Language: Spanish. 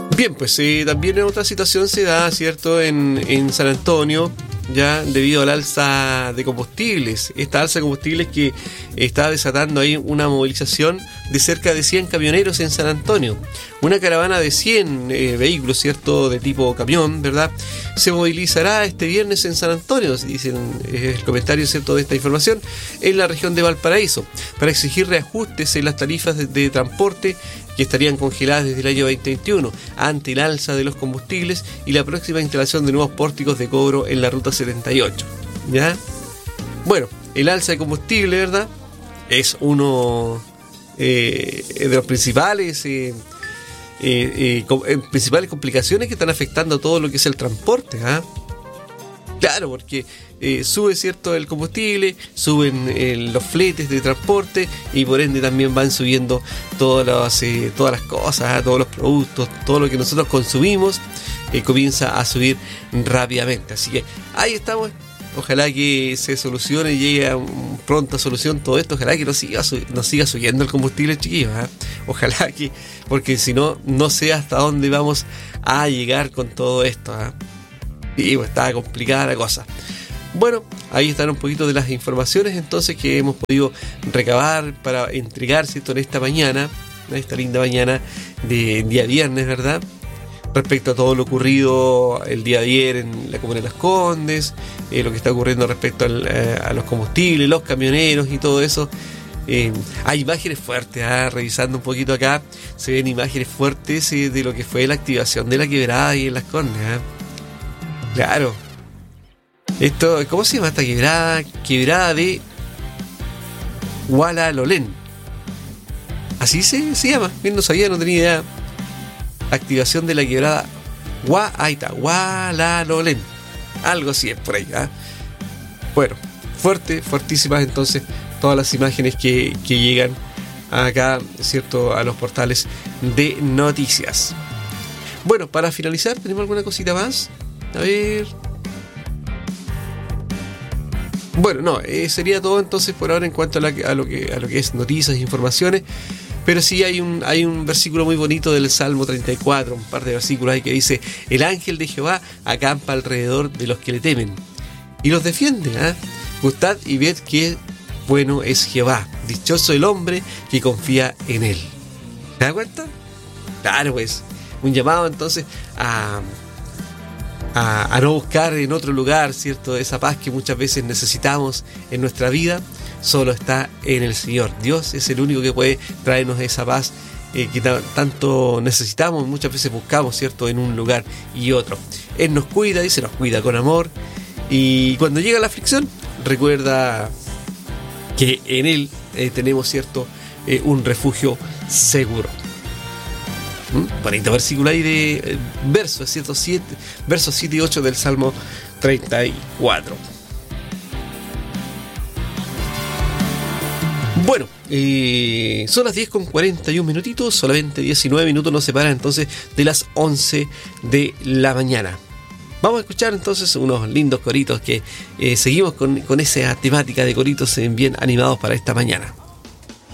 Bien, pues también en otra situación se da, ¿cierto?, en San Antonio, ya debido al alza de combustibles. Esta alza de combustibles que está desatando ahí una movilización de cerca de 100 camioneros en San Antonio. Una caravana de 100 vehículos, ¿cierto?, de tipo camión, ¿verdad?, se movilizará este viernes en San Antonio, dicen el comentario, ¿cierto?, de esta información, en la región de Valparaíso, para exigir reajustes en las tarifas de transporte que estarían congeladas desde el año 2021 ante el alza de los combustibles y la próxima instalación de nuevos pórticos de cobro en la ruta 78. ¿Ya? Bueno, el alza de combustible, ¿verdad?, es uno de los principales principales complicaciones que están afectando todo lo que es el transporte. Claro, porque sube, ¿cierto?, el combustible, suben los fletes de transporte y por ende también van subiendo todas las cosas, todos los productos, todo lo que nosotros consumimos comienza a subir rápidamente. Así que ahí estamos. Ojalá que se solucione y llegue a una pronta solución todo esto. Ojalá que no siga subiendo el combustible, chiquillos. Ojalá que, porque si no, no sé hasta dónde vamos a llegar con todo esto. Y pues está complicada la cosa. Bueno, ahí están un poquito de las informaciones entonces que hemos podido recabar para entregar, ¿cierto?, en esta mañana, en esta linda mañana de día viernes, ¿verdad?, respecto a todo lo ocurrido el día de ayer en la comuna de Las Condes, lo que está ocurriendo respecto a los combustibles, los camioneros y todo eso. Hay imágenes fuertes, revisando un poquito acá, se ven imágenes fuertes de lo que fue la activación de la quebrada ahí en Las Condes. Claro. Esto, ¿cómo se llama esta quebrada? Quebrada de Gualalolén. Así se llama. Bien, no sabía, no tenía idea. Activación de la quebrada ahí está, Gualalolén. Algo así es por ahí. Bueno, fuertísimas entonces todas las imágenes que llegan acá, ¿cierto?, a los portales de noticias. Bueno, para finalizar, ¿tenemos alguna cosita más? A ver. Bueno, no, sería todo entonces por ahora en cuanto a lo que es noticias e informaciones. Pero sí hay un versículo muy bonito del Salmo 34, un par de versículos ahí que dice: el ángel de Jehová acampa alrededor de los que le temen y los defiende. Gustad y ved qué bueno es Jehová, dichoso el hombre que confía en él. ¿Te das cuenta? Claro, pues, un llamado entonces a no buscar en otro lugar, ¿cierto?, esa paz que muchas veces necesitamos en nuestra vida. Solo está en el Señor. Dios es el único que puede traernos esa paz que tanto necesitamos, muchas veces buscamos, ¿cierto?, en un lugar y otro. Él nos cuida, dice, nos cuida con amor, y cuando llega la aflicción, recuerda que en Él tenemos, ¿cierto?, un refugio seguro. Bonito versículo ahí de versos 7 y 8 del Salmo 34. Bueno, son las 10:41 minutitos, solamente 19 minutos nos separan entonces de las 11 de la mañana. Vamos a escuchar entonces unos lindos coritos que seguimos con esa temática de coritos bien animados para esta mañana.